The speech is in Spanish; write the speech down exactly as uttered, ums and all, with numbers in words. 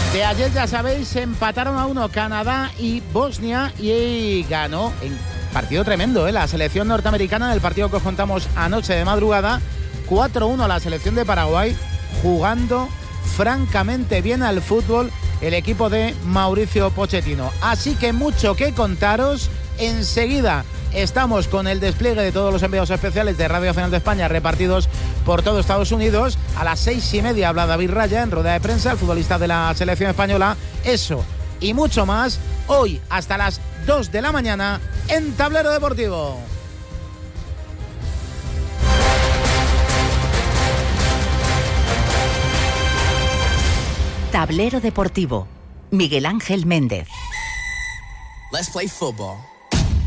De ayer, ya sabéis, empataron a uno Canadá y Bosnia y ganó en partido tremendo, ¿eh? La selección norteamericana, del partido que os contamos anoche de madrugada, cuatro uno a la selección de Paraguay, jugando francamente bien al fútbol el equipo de Mauricio Pochettino. Así que mucho que contaros. Enseguida estamos con el despliegue de todos los enviados especiales de Radio Nacional de España repartidos por todo Estados Unidos. A las seis y media habla David Raya en rueda de prensa, el futbolista de la selección española. Eso y mucho más hoy hasta las dos de la mañana en Tablero Deportivo. Tablero Deportivo. Miguel Ángel Méndez. Let's play football.